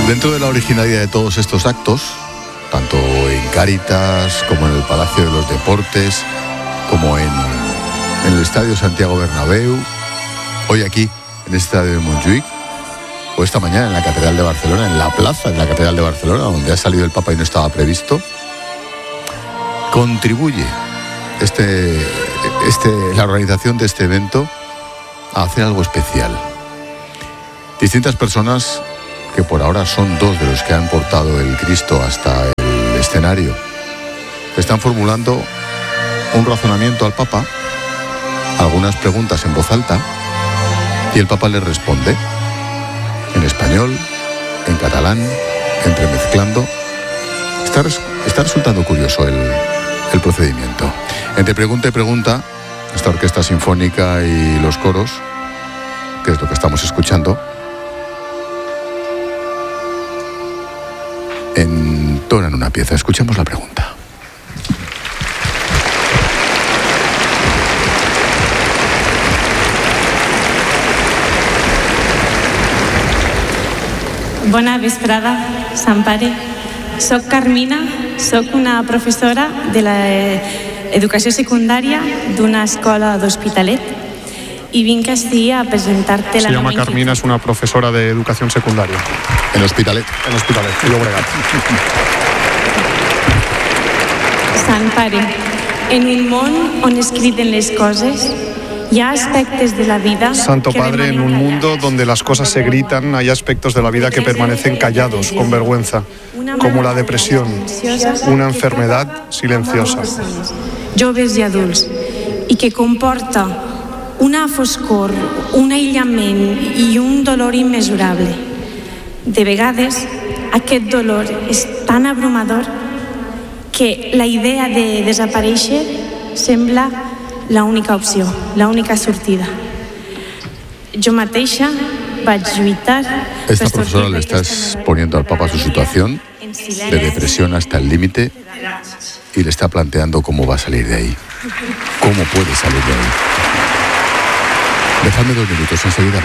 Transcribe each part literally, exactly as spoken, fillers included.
Dentro de la originalidad de todos estos actos, tanto en Cáritas como en el Palacio de los Deportes, como en, en el Estadio Santiago Bernabéu, hoy aquí en el Estadio de Montjuïc, o esta mañana en la Catedral de Barcelona, en la plaza de la Catedral de Barcelona, donde ha salido el Papa y no estaba previsto, contribuye este, este, la organización de este evento a hacer algo especial. Distintas personas, que por ahora son dos de los que han portado el Cristo hasta el escenario, están formulando un razonamiento al Papa, algunas preguntas en voz alta, y el Papa les responde en español, en catalán, entremezclando. Está, res, está resultando curioso el, el procedimiento. Entre pregunta y pregunta, esta orquesta sinfónica y los coros, que es lo que estamos escuchando, entonan una pieza. Escuchemos la pregunta. Bona vesprada, Sant Pare. Soc Carmina, soc una professora de l'educació secundària d'una escola d'Hospitalet y vinc aquí a presentarte la... Se llama Carmina, es una profesora de educación secundaria. En Hospitalet. En Hospitalet, en Llobregat. Sant Pare, en un món on es criden les coses, hi ha aspectes de la vida... Santo Padre, en un mundo donde las cosas se gritan, hay aspectos de la vida que permanecen callados, con vergüenza, como la depresión, una enfermedad silenciosa. Joves i adults, i que comporta una foscor, un aïllament i un dolor immesurable. De vegades, aquest dolor és tan abrumador que la idea de desaparèixer sembla la única opció, la única sortida. Jo mateixa vaig lluitar... Esta profesora le está exponiendo al Papa su situación de depresión hasta el límite y le está planteando cómo va a salir de ahí. ¿Cómo puede salir de ahí? Dejadme dos minutos, enseguida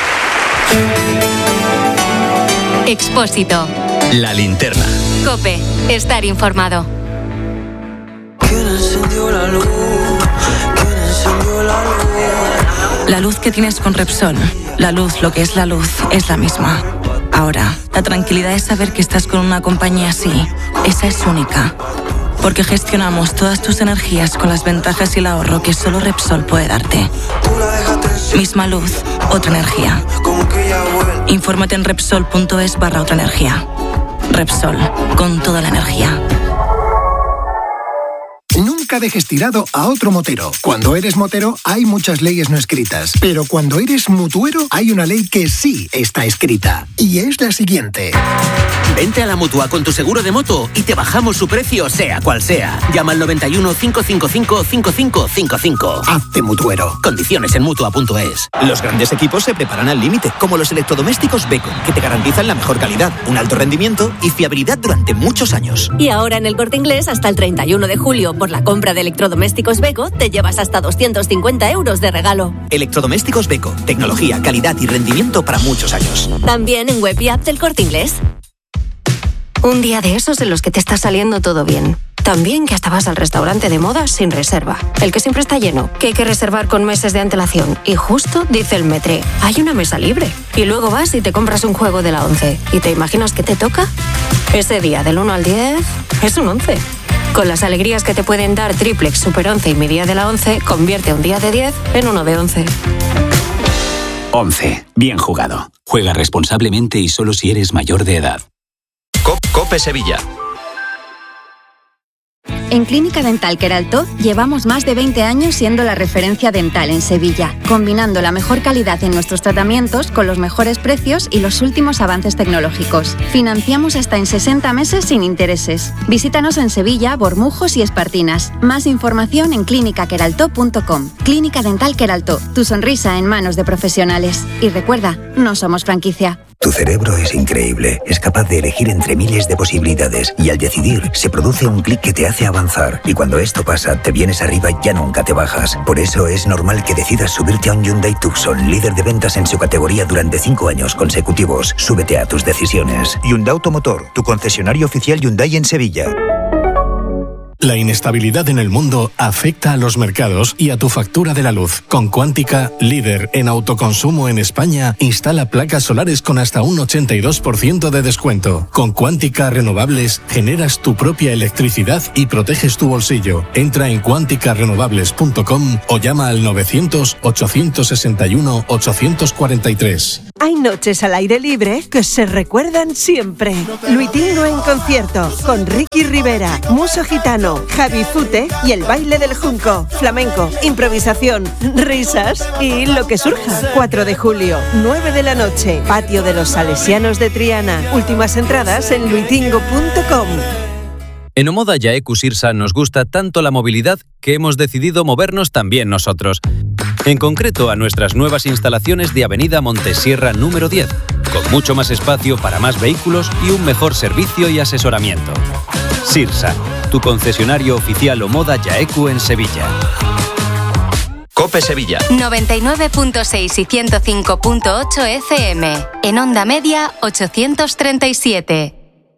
vengo. Expósito. La linterna. COPE. Estar informado. ¿Quién encendió la luz? ¿Quién encendió la luz? La luz que tienes con Repsol, la luz, lo que es la luz, es la misma. Ahora, la tranquilidad es saber que estás con una compañía así. Esa es única. Porque gestionamos todas tus energías con las ventajas y el ahorro que solo Repsol puede darte. Misma luz, otra energía. Infórmate en Repsol.es barra otra energía. Repsol, con toda la energía. Nunca dejes tirado a otro motero. Cuando eres motero hay muchas leyes no escritas, pero cuando eres mutuero hay una ley que sí está escrita, y es la siguiente. Vente a la Mutua con tu seguro de moto y te bajamos su precio sea cual sea. Llama al noventa y uno, cinco cinco cinco, cinco cinco cinco cinco. Hazte mutuero. Condiciones en Mutua punto es. Los grandes equipos se preparan al límite, como los electrodomésticos Beko, que te garantizan la mejor calidad, un alto rendimiento y fiabilidad durante muchos años. Y ahora en el Corte Inglés, hasta el treinta y uno de julio, por la compra de electrodomésticos Beko, te llevas hasta doscientos cincuenta euros de regalo. Electrodomésticos Beko, tecnología, calidad y rendimiento para muchos años. También en web y app del Corte Inglés. Un día de esos en los que te está saliendo todo bien. También que hasta vas al restaurante de moda sin reserva. El que siempre está lleno, que hay que reservar con meses de antelación. Y justo dice el metre, hay una mesa libre. Y luego vas y te compras un juego de la once. ¿Y te imaginas que te toca? Ese día del uno al diez es un once. Con las alegrías que te pueden dar Triplex, Super once y mi día de la once, convierte un día de diez en uno de once. once. Bien jugado. Juega responsablemente y solo si eres mayor de edad. COPE Sevilla. En Clínica Dental Queraltó llevamos más de veinte años siendo la referencia dental en Sevilla, combinando la mejor calidad en nuestros tratamientos con los mejores precios y los últimos avances tecnológicos. Financiamos hasta en sesenta meses sin intereses. Visítanos en Sevilla, Bormujos y Espartinas. Más información en clínica queraltó punto com. Clínica Dental Queraltó, tu sonrisa en manos de profesionales. Y recuerda, no somos franquicia. Tu cerebro es increíble, es capaz de elegir entre miles de posibilidades y al decidir se produce un clic que te hace avanzar y cuando esto pasa te vienes arriba y ya nunca te bajas. Por eso es normal que decidas subirte a un Hyundai Tucson, líder de ventas en su categoría durante cinco años consecutivos. Súbete a tus decisiones. Hyundai Automotor, tu concesionario oficial Hyundai en Sevilla. La inestabilidad en el mundo afecta a los mercados y a tu factura de la luz. Con Quántica, líder en autoconsumo en España, instala placas solares con hasta un ochenta y dos por ciento de descuento. Con Quántica Renovables generas tu propia electricidad y proteges tu bolsillo. Entra en quántica renovables punto com o llama al novecientos, ochocientos sesenta y uno, ochocientos cuarenta y tres. Hay noches al aire libre que se recuerdan siempre. Luitingo en concierto, con Ricky Rivera, Muso Gitano, Javi Fute y el baile del junco. Flamenco, improvisación, risas y lo que surja. cuatro de julio, nueve de la noche, patio de los Salesianos de Triana. Últimas entradas en luitingo punto com. En Omoda Jaecu Sirsa nos gusta tanto la movilidad que hemos decidido movernos también nosotros. En concreto a nuestras nuevas instalaciones de Avenida Montesierra número diez, con mucho más espacio para más vehículos y un mejor servicio y asesoramiento. Sirsa, tu concesionario oficial Omoda Jaecu en Sevilla. COPE Sevilla. noventa y nueve punto seis y ciento cinco punto ocho F M. En onda media ochocientos treinta y siete.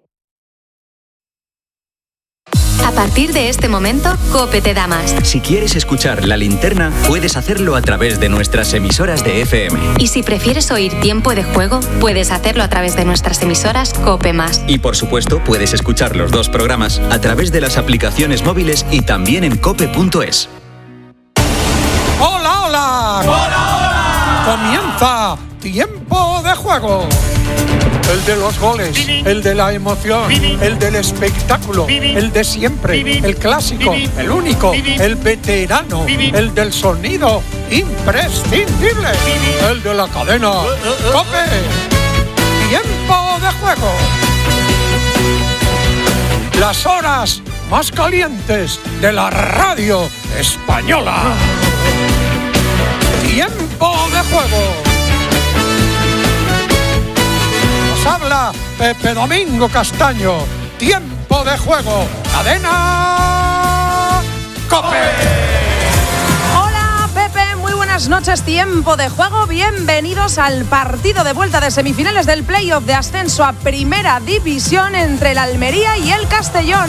A partir de este momento, COPE te da más. Si quieres escuchar La Linterna, puedes hacerlo a través de nuestras emisoras de F M. Y si prefieres oír Tiempo de Juego, puedes hacerlo a través de nuestras emisoras COPE más. Y por supuesto, puedes escuchar los dos programas a través de las aplicaciones móviles y también en cope punto es. ¡Hola, hola! ¡Hola, hola! Comienza Tiempo de Juego. El de los goles, el de la emoción, el del espectáculo, el de siempre, el clásico, el único, el veterano, el del sonido imprescindible, el de la cadena COPE. Tiempo de Juego. Las horas más calientes de la radio española. Tiempo de Juego. Habla Pepe Domingo Castaño. Tiempo de Juego. Cadena COPE. Hola Pepe, muy buenas noches. Tiempo de Juego. Bienvenidos al partido de vuelta de semifinales del playoff de ascenso a Primera División entre el Almería y el Castellón.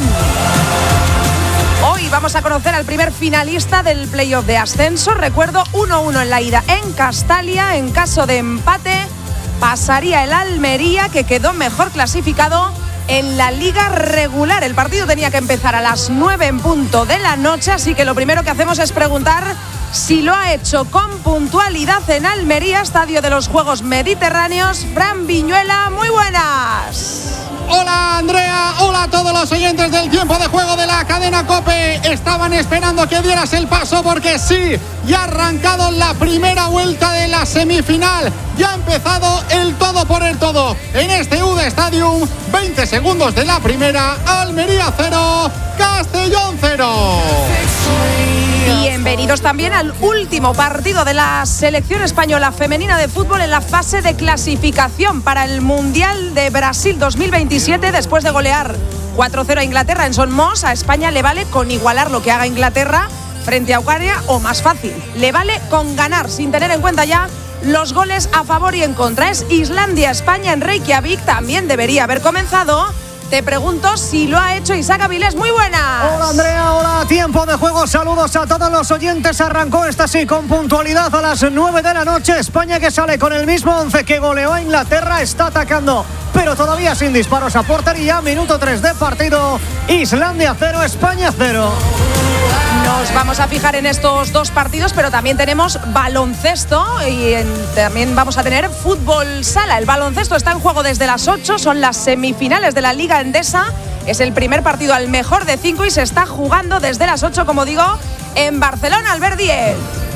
Hoy vamos a conocer al primer finalista del playoff de ascenso. Recuerdo, uno uno en la ida en Castalia. En caso de empate, pasaría el Almería, que quedó mejor clasificado en la liga regular. El partido tenía que empezar a las nueve en punto de la noche, así que lo primero que hacemos es preguntar si lo ha hecho con puntualidad en Almería, estadio de los Juegos Mediterráneos. Fran Viñuela, muy buenas. Hola Andrea, hola a todos los oyentes del Tiempo de Juego de la cadena COPE. Estaban esperando que dieras el paso porque sí, ya ha arrancado la primera vuelta de la semifinal. Ya ha empezado el todo por el todo. En este U D Stadium, veinte segundos de la primera, Almería cero, Castellón cero. Bienvenidos también al último partido de la selección española femenina de fútbol en la fase de clasificación para el Mundial de Brasil dos mil veintisiete. Después de golear cuatro cero a Inglaterra en Son Moss, a España le vale con igualar lo que haga Inglaterra frente a Ucrania, o más fácil, le vale con ganar, sin tener en cuenta ya los goles a favor y en contra. Es Islandia-España en Reykjavik, también debería haber comenzado. Te pregunto si lo ha hecho Isaac Avilés. Muy buenas. Hola Andrea, hola, Tiempo de Juego. Saludos a todos los oyentes. Arrancó esta sí con puntualidad a las nueve de la noche. España, que sale con el mismo once que goleó a Inglaterra, está atacando, pero todavía sin disparos a portería. Minuto tres de partido. Islandia cero, España cero. Nos vamos a fijar en estos dos partidos, pero también tenemos baloncesto y en, también vamos a tener fútbol sala. El baloncesto está en juego desde las ocho, son las semifinales de la Liga Endesa. Es el primer partido al mejor de cinco y se está jugando desde las ocho, como digo, en Barcelona. Albert Díez.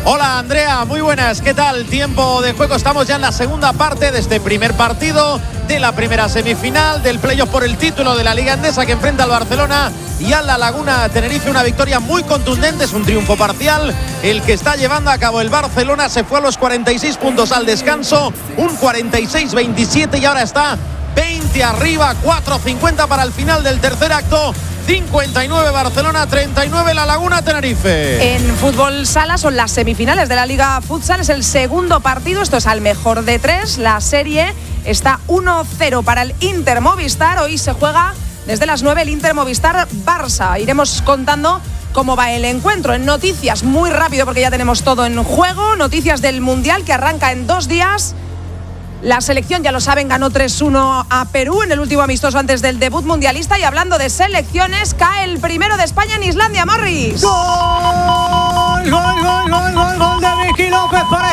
Hola Andrea, muy buenas, ¿qué tal? Tiempo de juego, estamos ya en la segunda parte de este primer partido de la primera semifinal del playoff por el título de la Liga Endesa que enfrenta al Barcelona y a la Laguna Tenerife. Una victoria muy contundente, es un triunfo parcial el que está llevando a cabo el Barcelona. Se fue a los cuarenta y seis puntos al descanso, un cuarenta y seis veintisiete y ahora está veinte arriba, cuatro cincuenta para el final del tercer acto. cincuenta y nueve Barcelona, treinta y nueve la Laguna Tenerife. En fútbol sala son las semifinales de la Liga Futsal, es el segundo partido, esto es al mejor de tres. La serie está uno cero para el Inter Movistar. Hoy se juega desde las nueve el Inter Movistar Barça. Iremos contando cómo va el encuentro. En noticias, muy rápido porque ya tenemos todo en juego. Noticias del Mundial que arranca en dos días. La selección, ya lo saben, ganó tres uno a Perú en el último amistoso antes del debut mundialista. Y hablando de selecciones, cae el primero de España en Islandia, Morris. ¡Gol! ¡Gol, gol, gol, gol, gol de Vicky López para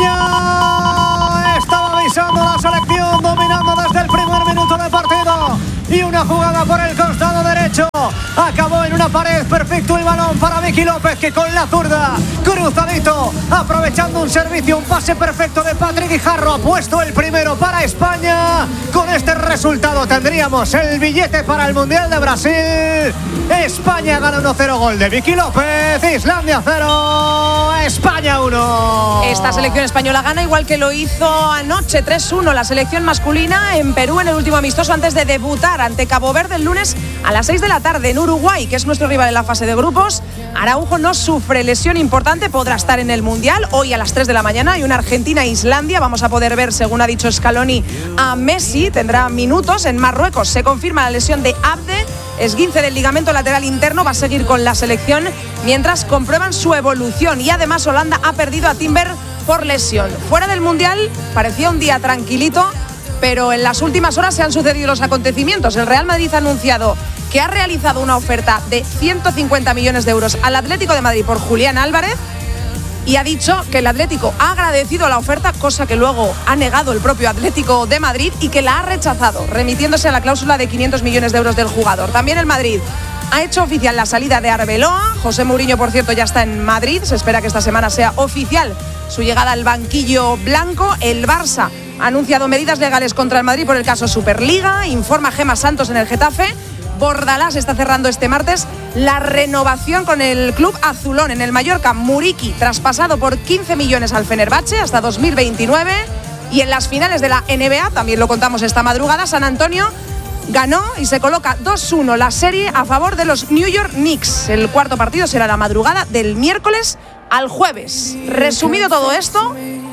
España! Estaba avisando la selección, dominando desde el primer minuto de partido. Y una jugada por el costado derecho. Acabó en una pared, perfecto el balón para Vicky López, que con la zurda, cruzadito, aprovechando un servicio, un pase perfecto de Patrick Guijarro, ha puesto el primero para España. Con este resultado tendríamos el billete para el Mundial de Brasil. España gana uno cero, gol de Vicky López. Islandia cero, España uno. Esta selección española gana igual que lo hizo anoche tres uno la selección masculina en Perú en el último amistoso antes de debutar ante Cabo Verde el lunes a las seis de la tarde en Uruguay, que es nuestro rival en la fase de grupos. Araujo no sufre lesión importante, podrá estar en el Mundial. Hoy a las tres de la mañana hay una Argentina-Islandia. Vamos a poder ver, según ha dicho Scaloni, a Messi. Tendrá minutos. En Marruecos se confirma la lesión de Abde, esguince del ligamento lateral interno. Va a seguir con la selección mientras comprueban su evolución. Y además Holanda ha perdido a Timber por lesión. Fuera del Mundial parecía un día tranquilito, pero en las últimas horas se han sucedido los acontecimientos. El Real Madrid ha anunciado que ha realizado una oferta de ciento cincuenta millones de euros al Atlético de Madrid por Julián Álvarez y ha dicho que el Atlético ha agradecido la oferta, cosa que luego ha negado el propio Atlético de Madrid y que la ha rechazado, remitiéndose a la cláusula de quinientos millones de euros del jugador. También el Madrid ha hecho oficial la salida de Arbeloa. José Mourinho, por cierto, ya está en Madrid. Se espera que esta semana sea oficial su llegada al banquillo blanco. El Barça ha anunciado medidas legales contra el Madrid por el caso Superliga. Informa Gemma Santos en el Getafe. Bordalás está cerrando este martes la renovación con el club azulón. En el Mallorca, Muriqui traspasado por quince millones al Fenerbahce hasta dos mil veintinueve. Y en las finales de la N B A, también lo contamos esta madrugada, San Antonio ganó y se coloca dos uno la serie a favor de los New York Knicks. El cuarto partido será la madrugada del miércoles al jueves. Resumido todo esto,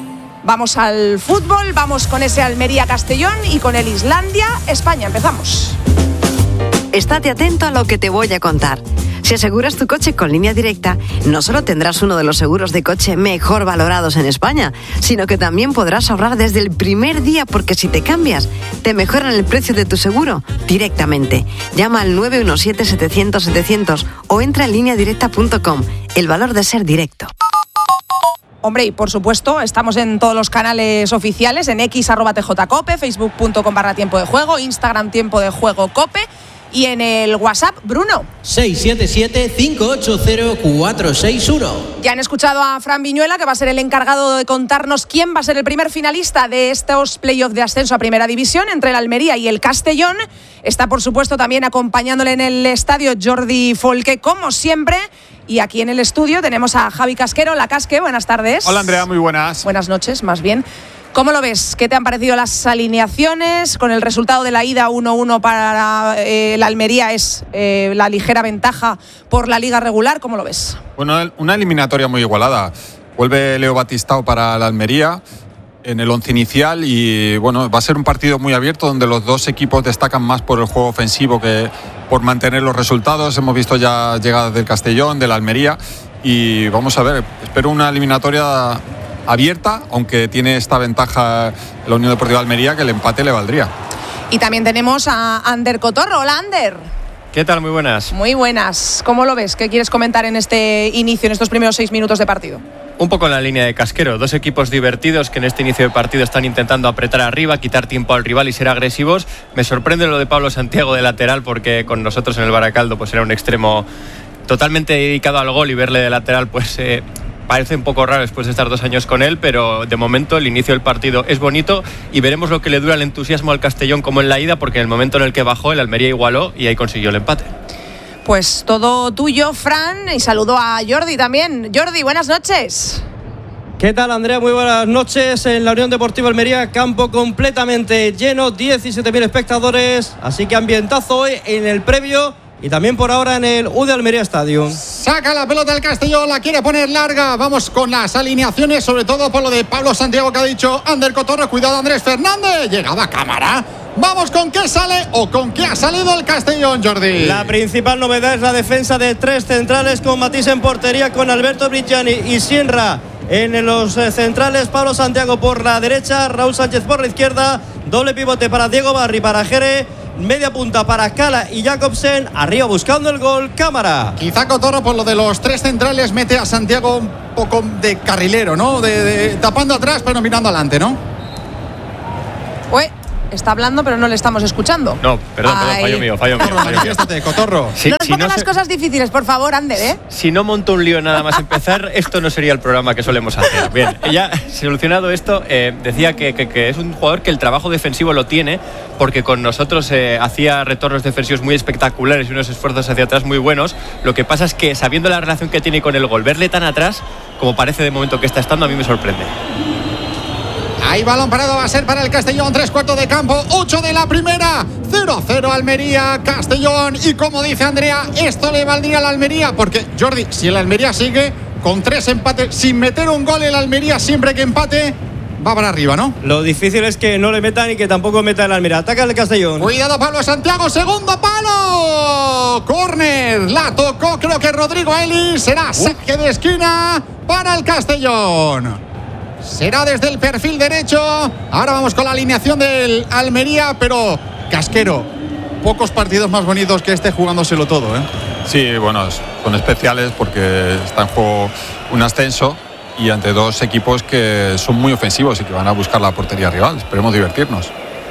vamos al fútbol, vamos con ese Almería-Castellón y con el Islandia-España. Empezamos. Estate atento a lo que te voy a contar. Si aseguras tu coche con Línea Directa, no solo tendrás uno de los seguros de coche mejor valorados en España, sino que también podrás ahorrar desde el primer día, porque si te cambias, te mejoran el precio de tu seguro directamente. Llama al nueve uno siete, setecientos, setecientos o entra en línea directa punto com. El valor de ser directo. Hombre, y por supuesto, estamos en todos los canales oficiales, en X, arroba tjcope, facebook punto com barra tiempo de juego, Instagram tiempo de juego cope. Y en el WhatsApp, Bruno. seis siete siete, cinco ocho cero, cuatro seis uno. Ya han escuchado a Fran Viñuela, que va a ser el encargado de contarnos quién va a ser el primer finalista de estos playoffs de ascenso a Primera División entre el Almería y el Castellón. Está, por supuesto, también acompañándole en el estadio Jordi Folque, como siempre. Y aquí en el estudio tenemos a Javi Casquero. La Casque, buenas tardes. Hola, Andrea, muy buenas. Buenas noches, más bien. ¿Cómo lo ves? ¿Qué te han parecido las alineaciones? Con el resultado de la ida uno uno para eh, la Almería es eh, la ligera ventaja por la liga regular. ¿Cómo lo ves? Bueno, una eliminatoria muy igualada. Vuelve Leo Batistao para la Almería en el once inicial y bueno, va a ser un partido muy abierto donde los dos equipos destacan más por el juego ofensivo que por mantener los resultados. Hemos visto ya llegadas del Castellón, de la Almería y vamos a ver, espero una eliminatoria abierta, aunque tiene esta ventaja la Unión Deportiva de Almería, que el empate le valdría. Y también tenemos a Ander Cotorro. Hola, Ander. ¿Qué tal? Muy buenas. Muy buenas. ¿Cómo lo ves? ¿Qué quieres comentar en este inicio, en estos primeros seis minutos de partido? Un poco en la línea de Casquero. Dos equipos divertidos que en este inicio de partido están intentando apretar arriba, quitar tiempo al rival y ser agresivos. Me sorprende lo de Pablo Santiago de lateral, porque con nosotros en el Baracaldo pues era un extremo totalmente dedicado al gol, y verle de lateral pues... Eh, parece un poco raro después de estar dos años con él, pero de momento el inicio del partido es bonito y veremos lo que le dura el entusiasmo al Castellón como en la ida, porque en el momento en el que bajó el Almería igualó y ahí consiguió el empate. Pues todo tuyo, Fran, y saludo a Jordi también. Jordi, buenas noches. ¿Qué tal, Andrea? Muy buenas noches. En la Unión Deportiva Almería, campo completamente lleno, diecisiete mil espectadores, así que ambientazo hoy en el previo y también por ahora en el U de Almería Stadium. Saca la pelota el Castellón, la quiere poner larga. Vamos con las alineaciones, sobre todo por lo de Pablo Santiago que ha dicho Ander Cotorro. Cuidado, Andrés Fernández. Llegaba a cámara. Vamos con qué sale o con qué ha salido el Castellón, Jordi. La principal novedad es la defensa de tres centrales con Matisse en portería, con Alberto Brigiani y Sierra en los centrales. Pablo Santiago por la derecha, Raúl Sánchez por la izquierda. Doble pivote para Diego Barri, para Jere. Media punta para Cala y Jacobsen. Arriba buscando el gol, Cámara. Quizá Cotorro, por lo de los tres centrales, mete a Santiago un poco de carrilero, ¿no? De, de, tapando atrás pero mirando adelante, ¿no? Ué, está hablando pero no le estamos escuchando. No, perdón, perdón, fallo mío, fallo mío. Manifiéstate, Cotorro. Sí, no nos si pongan no las se... cosas difíciles, por favor, Ander, ¿eh? Si no monto un lío nada más empezar, esto no sería el programa que solemos hacer. Bien, ya solucionado esto, eh, decía que, que, que es un jugador que el trabajo defensivo lo tiene, porque con nosotros eh, hacía retornos defensivos muy espectaculares y unos esfuerzos hacia atrás muy buenos. Lo que pasa es que, sabiendo la relación que tiene con el gol, verle tan atrás, como parece de momento que está estando, a mí me sorprende. Ahí balón parado va a ser para el Castellón, tres cuartos de campo, ocho de la primera, cero a cero Almería, Castellón. Y como dice Andrea, esto le valdría a la Almería, porque Jordi, si el Almería sigue con tres empates, sin meter un gol el Almería, siempre que empate, va para arriba, ¿no? Lo difícil es que no le metan y que tampoco meta el Almería. Ataca el Castellón. Cuidado, Pablo Santiago, segundo palo. Córner, la tocó creo que Rodrigo Eli. Será saque de esquina para el Castellón. Será desde el perfil derecho. Ahora vamos con la alineación del Almería, pero Casquero, pocos partidos más bonitos que este jugándoselo todo, ¿eh? Sí, bueno, son especiales porque está en juego un ascenso y ante dos equipos que son muy ofensivos y que van a buscar la portería rival. Esperemos divertirnos.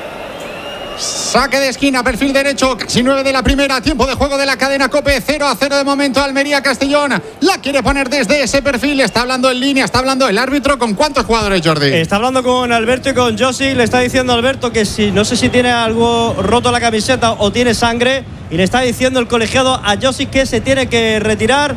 Saque de esquina, perfil derecho, casi nueve de la primera, tiempo de juego de la cadena COPE, cero a cero de momento, Almería Castellón. La quiere poner desde ese perfil, está hablando en línea, está hablando el árbitro. ¿Con cuántos jugadores, Jordi? Está hablando con Alberto y con Josi. Le está diciendo a Alberto que si no sé si tiene algo roto la camiseta o tiene sangre, y le está diciendo el colegiado a Josi que se tiene que retirar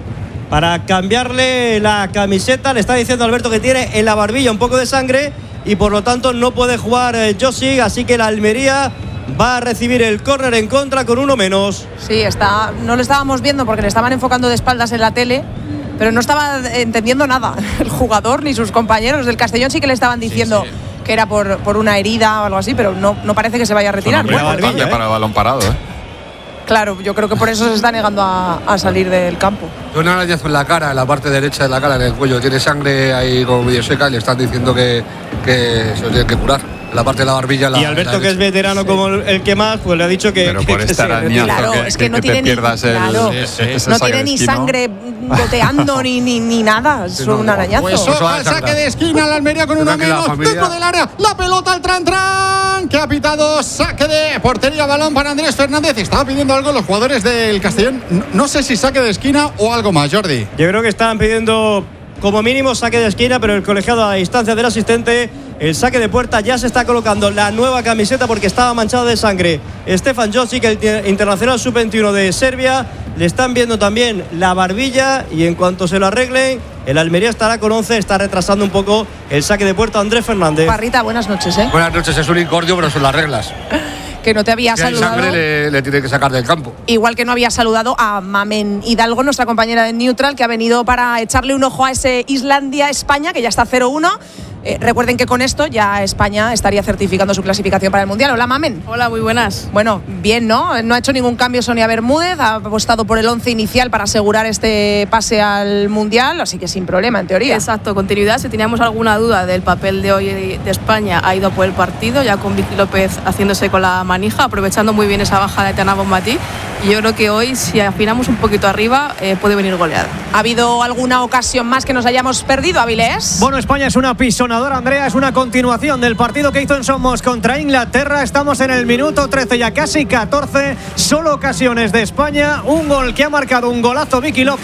para cambiarle la camiseta. Le está diciendo a Alberto que tiene en la barbilla un poco de sangre y por lo tanto no puede jugar eh, Josi, así que la Almería va a recibir el córner en contra con uno menos. Sí, está, no lo estábamos viendo porque le estaban enfocando de espaldas en la tele, pero no estaba entendiendo nada el jugador ni sus compañeros del Castellón. Sí que le estaban diciendo sí, sí. que era por, por una herida o algo así, pero no, no parece que se vaya a retirar. Bueno, muy importante, ¿eh? Para el balón parado, ¿eh? Claro, yo creo que por eso se está negando a, a salir del campo. Un arañazo en la cara, en la parte derecha de la cara, en el cuello. Tiene sangre ahí como medio seca y le están diciendo que, que se lo tiene que curar. La parte de la barbilla. La, y Alberto, la que es veterano sí. como el que más, pues le ha dicho que. Pero por que, este arañazo, claro, que, es que, que no que tiene te pierdas ni, el, claro, ese, ese no tiene ni esquina. sangre goteando ni, ni, ni nada. Es sí, no, un arañazo. Pues eso, al saque de esquina, la Almería con uno menos. Dentro del área, la pelota al Tran Tran, que ha pitado saque de portería, balón para Andrés Fernández. Estaba pidiendo algo los jugadores del Castellón. No, no sé si saque de esquina o algo más, Jordi. Yo creo que estaban pidiendo como mínimo saque de esquina, pero el colegiado a distancia del asistente. El saque de puerta, ya se está colocando la nueva camiseta porque estaba manchado de sangre Stefan Josic, el internacional sub veintiuno de Serbia. Le están viendo también la barbilla y en cuanto se lo arreglen, el Almería estará con once. Está retrasando un poco el saque de puerta Andrés Fernández. Parrita, buenas noches, ¿eh? Buenas noches, es un incordio, pero son las reglas. Que no te había si saludado. Hay sangre, le, le tiene que sacar del campo. Igual que no había saludado a Mamen Hidalgo, nuestra compañera de Neutral, que ha venido para echarle un ojo a ese Islandia-España, que ya está cero uno. Eh, recuerden que con esto ya España estaría certificando su clasificación para el Mundial. Hola, Mamen. Hola, muy buenas. Bueno, bien, ¿no? No ha hecho ningún cambio Sonia Bermúdez, ha apostado por el once inicial para asegurar este pase al Mundial, así que sin problema, en teoría. Exacto, continuidad. Si teníamos alguna duda del papel de hoy de España, ha ido por el partido, ya con Vicky López haciéndose con la manija, aprovechando muy bien esa bajada de Tana Bonmatí. Y yo creo que hoy, si afinamos un poquito arriba, eh, puede venir goleada. ¿Ha habido alguna ocasión más que nos hayamos perdido, Avilés? Bueno, España es una pisonadora, Andrea, es una continuación del partido que hizo en Somos contra Inglaterra. Estamos en el minuto trece, ya casi catorce, solo ocasiones de España, un gol que ha marcado un golazo Vicky López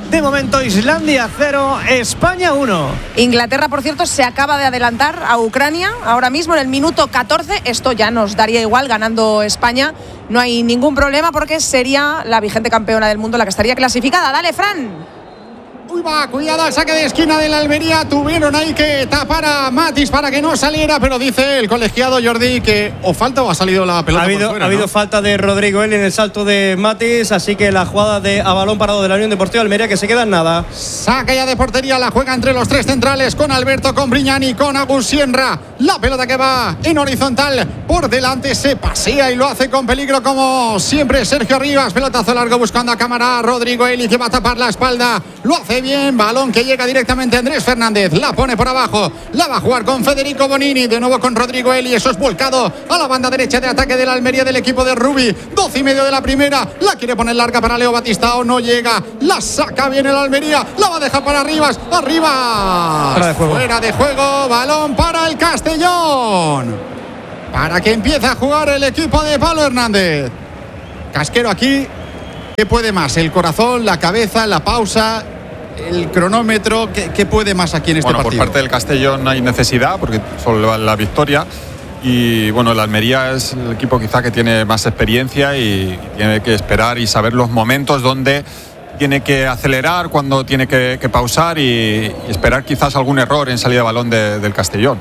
De momento Islandia cero, España uno. Inglaterra, por cierto, se acaba de adelantar a Ucrania ahora mismo en el minuto catorce. Esto ya nos daría igual ganando España. No hay ningún problema porque sería la vigente campeona del mundo la que estaría clasificada. Dale, Fran. Uy, va, cuidado al saque de esquina de la Almería. Tuvieron ahí que tapar a Matis para que no saliera, pero dice el colegiado Jordi que o falta o ha salido la pelota. Ha habido, por fuera, ha habido ¿no? falta de Rodrigo Eli en el salto de Matis, así que la jugada de a balón parado de la Unión Deportiva Almería que se queda en nada. Saca ya de portería, la juega entre los tres centrales con Alberto, con Brignani, con Agus Sienra. La pelota que va en horizontal por delante, se pasea y lo hace con peligro como siempre Sergio Rivas. Pelotazo largo buscando a cámara. Rodrigo Eli que va a tapar la espalda. Lo hace bien, balón que llega directamente a Andrés Fernández. La pone por abajo, la va a jugar con Federico Bonini. De nuevo con Rodrigo Eli, eso es volcado a la banda derecha de ataque de la Almería del equipo de Rubi. Doce y medio de la primera, la quiere poner larga para Leo Batistao, no llega. La saca bien el Almería, la va a dejar para Rivas. Arriba, fuera de juego, fuera de juego. Balón para el Castellón, para que empiece a jugar el equipo de Pablo Hernández. Casquero aquí, ¿qué puede más? El corazón, la cabeza, la pausa, el cronómetro. ¿Qué, qué puede más aquí en este bueno, partido? Por parte del Castellón no hay necesidad porque solo va la victoria. Y bueno, el Almería es el equipo quizá que tiene más experiencia y tiene que esperar y saber los momentos donde tiene que acelerar, cuando tiene que, que pausar y, y esperar quizás algún error en salida de balón de, del Castellón.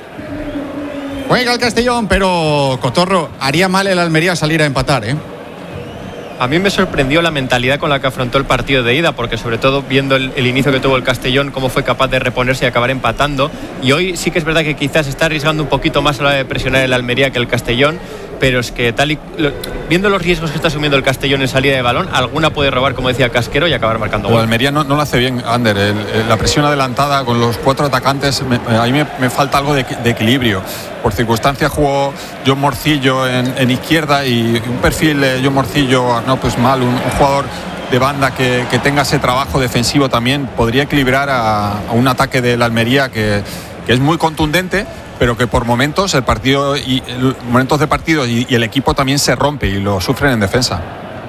Juega el Castellón, pero Cotorro, haría mal el Almería salir a empatar, ¿eh? A mí me sorprendió la mentalidad con la que afrontó el partido de ida, porque sobre todo viendo el, el inicio que tuvo el Castellón, cómo fue capaz de reponerse y acabar empatando. Y hoy sí que es verdad que quizás está arriesgando un poquito más a la hora de presionar el Almería que el Castellón, pero es que tal y lo, viendo los riesgos que está asumiendo el Castellón en salida de balón, alguna puede robar, como decía Casquero, y acabar marcando El gol. Almería no, no lo hace bien, Ander. El, el, la presión adelantada con los cuatro atacantes, me, a mí me, me falta algo de, de equilibrio. Por circunstancia jugó John Morcillo en, en izquierda y un perfil de John Morcillo, no pues mal, un, un jugador de banda que, que tenga ese trabajo defensivo también podría equilibrar a, a un ataque de la Almería que, que es muy contundente, pero que por momentos el partido y el, momentos de partido y, y el equipo también se rompe y lo sufren en defensa.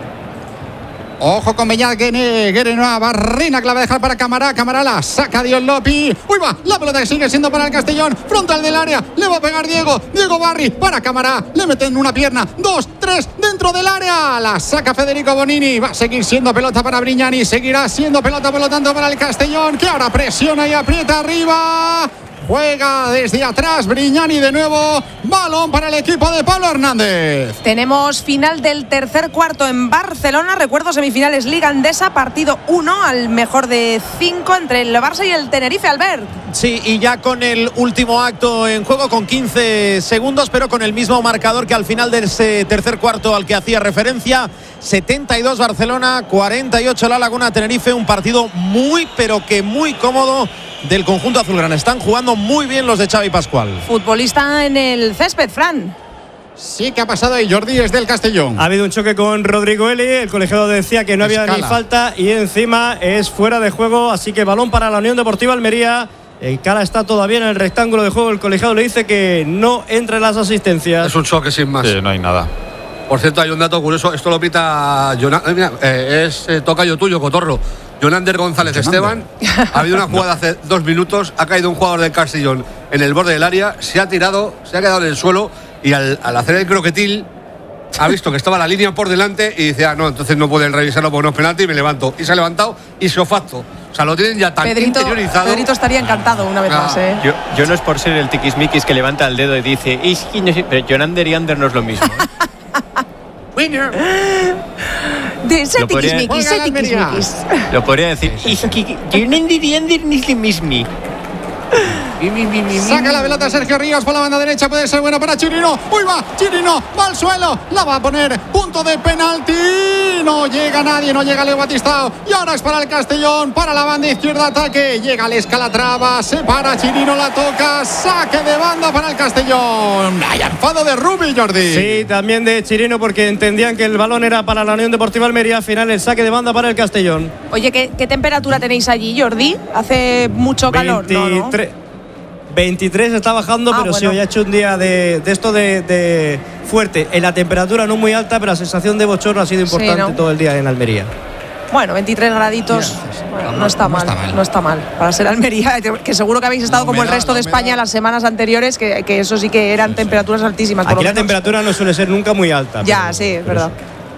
Ojo con Beñat, Guerrero, Barrina que la va a dejar para Camará. Camará la saca Dios Lopi. Uy, va, la pelota que sigue siendo para el Castellón. Frontal del área, le va a pegar Diego. Diego Barri para Camará. Le meten una pierna. Dos, tres, dentro del área. La saca Federico Bonini. Va a seguir siendo pelota para Brignani. Seguirá siendo pelota, por lo tanto, para el Castellón, que ahora presiona y aprieta arriba. Juega desde atrás Brignani de nuevo. Balón para el equipo de Pablo Hernández. Tenemos final del tercer cuarto en Barcelona. Recuerdo, semifinales Liga Endesa, partido uno al mejor de cinco entre el Barça y el Tenerife, Albert. Sí, y ya con el último acto en juego, con quince segundos, pero con el mismo marcador que al final de ese tercer cuarto al que hacía referencia. setenta y dos Barcelona, cuarenta y ocho La Laguna Tenerife. Un partido muy, pero que muy cómodo del conjunto azulgrana. Están jugando muy bien los de Xavi Pascual. Futbolista en el césped, Fran. Sí, que ha pasado ahí Jordi es del Castellón. Ha habido un choque con Rodrigo Eli. El colegiado decía que no había Escala. ni falta y encima es fuera de juego. Así que balón para la Unión Deportiva Almería. El cara está todavía en el rectángulo de juego. El colegiado le dice que no entre las asistencias. Es un choque sin más. Sí, no hay nada. Por cierto, hay un dato curioso. Esto lo pita Jonan, eh, mira, eh, es eh, tocayo tuyo, Cotorro. Jonander González Esteban. Ha habido una jugada hace dos minutos. Ha caído un jugador del Castellón en el borde del área. Se ha tirado, se ha quedado en el suelo. Y al, al hacer el croquetil, ha visto que estaba la línea por delante. Y dice, ah, no, entonces no pueden revisarlo porque no es penalti. Y me levanto. Y se ha levantado y se facto. O sea, lo tienen ya tan Pedrito, interiorizado. Pedrito estaría encantado una vez Ah. más, ¿eh? Yo, yo no es por ser el tiquismiquis que levanta el dedo y dice, es que no sé", pero Jonander y Ander no es lo mismo, ¿eh? Winner. De ese Lo podría- tiquismiquis, ese tiquismiquis. Lo podría decir, es que Jonander y Ander no es lo mismo. Saca la pelota Sergio Ríos por la banda derecha. Puede ser bueno para Chirino. Uy, va, Chirino va al suelo. La va a poner punto de penalti. No llega nadie, no llega Leo Batistao. Y ahora es para el Castellón, para la banda izquierda, ataque. Llega el Escalatrava, se para Chirino, la toca. Saque de banda para el Castellón. Hay enfado de Rubi, Jordi. Sí, también de Chirino porque entendían que el balón era para la Unión Deportiva Almería. Al final el saque de banda para el Castellón. Oye, ¿qué, qué temperatura tenéis allí, Jordi? ¿Hace mucho calor? No, ¿no? veintitrés, veintitrés está bajando, Ah, pero sí, bueno. hoy ha hecho un día de, de esto de, de fuerte. En la temperatura no muy alta, pero la sensación de bochorno ha sido importante Sí, ¿no? todo el día en Almería. Bueno, veintitrés graditos, bueno, no, está no, mal, no está mal, no está mal. Para ser Almería, que seguro que habéis estado como el resto de España las semanas anteriores, que, que eso sí que eran sí, temperaturas sí. altísimas. Aquí la temperatura no suele ser nunca muy alta. Ya, pero, sí, es verdad.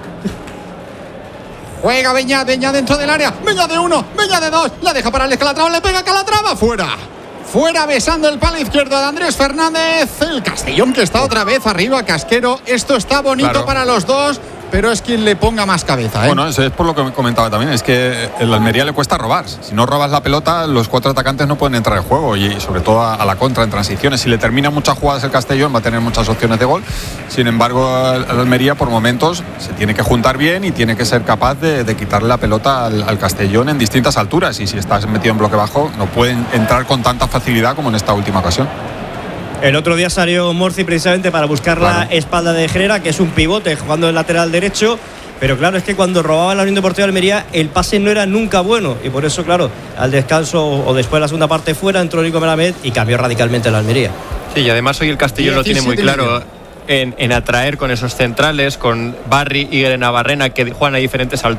Juega Beñat, Beñat dentro del área. Beñat de uno, Beñat de dos. La deja para el Calatrava, le pega Calatrava, fuera. Fuera besando el palo izquierdo de Andrés Fernández. El Castellón que está otra vez arriba, Casquero. Esto está bonito claro. para los dos, pero es quien le ponga más cabeza, ¿eh? Bueno, eso es por lo que me comentaba también. Es que el Almería le cuesta robar. Si no robas la pelota, los cuatro atacantes no pueden entrar en juego. Y sobre todo a, a la contra, en transiciones. Si le termina muchas jugadas el Castellón, va a tener muchas opciones de gol. Sin embargo, el, el Almería por momentos se tiene que juntar bien y tiene que ser capaz de, de quitarle la pelota al, al Castellón en distintas alturas. Y si estás metido en bloque bajo, no pueden entrar con tanta facilidad como en esta última ocasión. El otro día salió Morci precisamente para buscar claro. la espalda de Herrera, que es un pivote jugando el lateral derecho. Pero claro, es que cuando robaba la Unión Deportiva de Almería, el pase no era nunca bueno. Y por eso, claro, al descanso o después de la segunda parte fuera, entró Nico Melamed y cambió radicalmente la Almería. Sí, y además hoy el Castellón lo tiene muy claro en, en atraer con esos centrales, con Barry y Navarrena, que juegan a diferentes alturas.